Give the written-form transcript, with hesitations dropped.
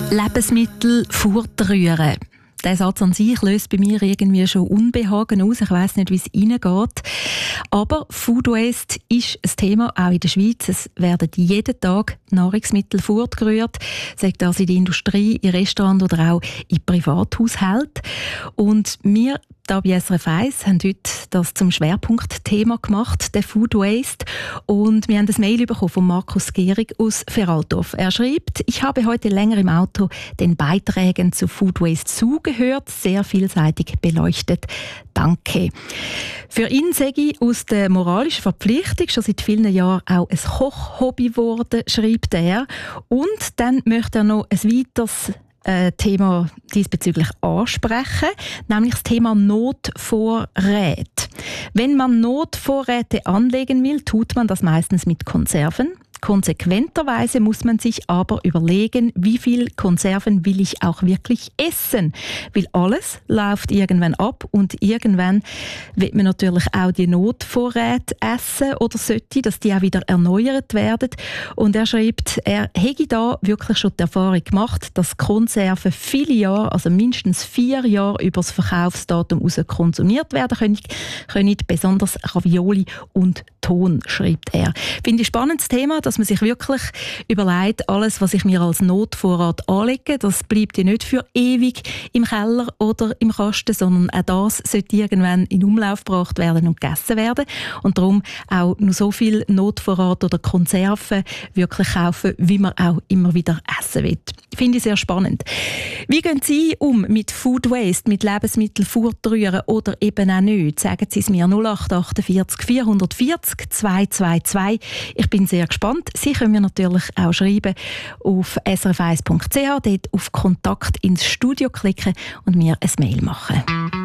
Lebensmittel fortrühren. Der Satz an sich löst bei mir irgendwie schon Unbehagen aus. Ich weiss nicht, wie es Ihnen geht. Aber Food Waste ist ein Thema, auch in der Schweiz. Es werden jeden Tag Nahrungsmittel fortgerührt, sei das in der Industrie, in Restaurants oder auch in Privathaushalten. Und wir hier bei SRF 1 haben heute das zum Schwerpunktthema gemacht, der Food Waste. Und wir haben ein Mail bekommen von Markus Gehrig aus Feraldorf. Er schreibt: Ich habe heute länger im Auto den Beiträgen zu Food Waste zugehört, sehr vielseitig beleuchtet. Danke. Für ihn sage ich aus der moralischen Verpflichtung schon seit vielen Jahren auch ein Kochhobby geworden, schreibt er. Und dann möchte er noch ein weiteres Thema diesbezüglich ansprechen, nämlich das Thema Notvorräte. Wenn man Notvorräte anlegen will, tut man das meistens mit Konserven. Konsequenterweise muss man sich aber überlegen, wie viel Konserven will ich auch wirklich essen. Weil alles läuft irgendwann ab und irgendwann wird man natürlich auch die Notvorräte essen oder sollte, dass die auch wieder erneuert werden. Und er schreibt, er hätte da wirklich schon die Erfahrung gemacht, dass Konserven viele Jahre, also mindestens 4 Jahre über das Verkaufsdatum hinaus konsumiert werden können, besonders Ravioli und Ton, schreibt er. Finde ich ein spannendes Thema, dass man sich wirklich überlegt, alles, was ich mir als Notvorrat anlege, das bleibt ja nicht für ewig im Keller oder im Kasten, sondern auch das sollte irgendwann in Umlauf gebracht werden und gegessen werden. Und darum auch nur so viel Notvorrat oder Konserven wirklich kaufen, wie man auch immer wieder essen will. Finde ich sehr spannend. Wie gehen Sie um mit Food Waste, mit Lebensmitteln fortrühren oder eben auch nicht? Sagen Sie es mir 0848 440 222. Ich bin sehr gespannt. Sie können mir natürlich auch schreiben auf srf1.ch, dort auf Kontakt ins Studio klicken und mir ein Mail machen.